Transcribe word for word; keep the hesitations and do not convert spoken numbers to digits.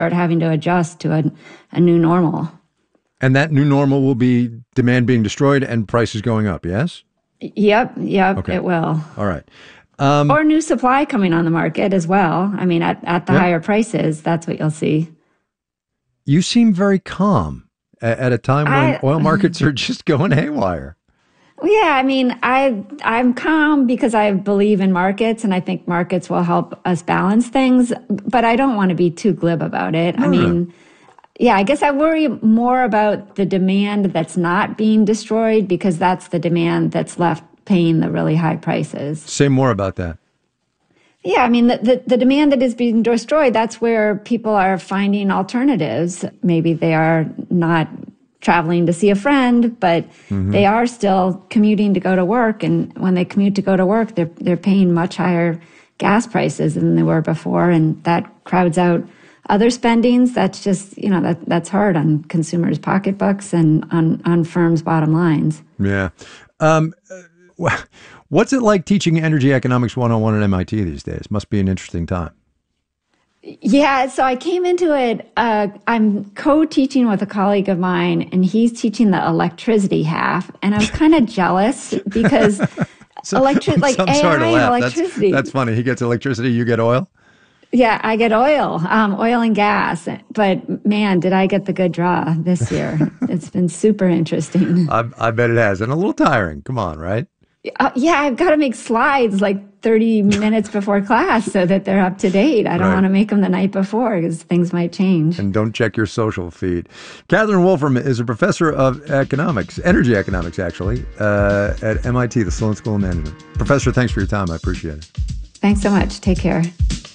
start having to adjust to a, a new normal. And that new normal will be demand being destroyed and prices going up, yes? Yep, yep, okay. It will. All right. Um, or new supply coming on the market as well. I mean, at, at the yep. higher prices, that's what you'll see. You seem very calm at, at a time when I, oil markets are just going haywire. Yeah, I mean, I, I'm calm because I believe in markets, and I think markets will help us balance things, but I don't want to be too glib about it. No, I mean... No. Yeah, I guess I worry more about the demand that's not being destroyed, because that's the demand that's left paying the really high prices. Say more about that. Yeah, I mean, the, the, the demand that is being destroyed, that's where people are finding alternatives. Maybe they are not traveling to see a friend, but mm-hmm. they are still commuting to go to work. And when they commute to go to work, they're, they're paying much higher gas prices than they were before, and that crowds out other spendings. That's just, you know, that that's hard on consumers' pocketbooks and on, on firms' bottom lines. Yeah. Um, what's it like teaching Energy Economics one oh one at M I T these days? Must be an interesting time. Yeah, so I came into it, uh, I'm co-teaching with a colleague of mine, and he's teaching the electricity half, and I was kind of jealous because so, electric, like I'm A I sorry to and laugh. electricity. That's, that's funny. He gets electricity, you get oil? Yeah, I get oil, um, oil and gas. But man, did I get the good draw this year. It's been super interesting. I, I bet it has. And a little tiring. Come on, right? Uh, yeah, I've got to make slides like thirty minutes before class so that they're up to date. I don't right. want to make them the night before because things might change. And don't check your social feed. Katherine Wolfram is a professor of economics, energy economics, actually, uh, at M I T, the Sloan School of Management. Professor, thanks for your time. I appreciate it. Thanks so much. Take care.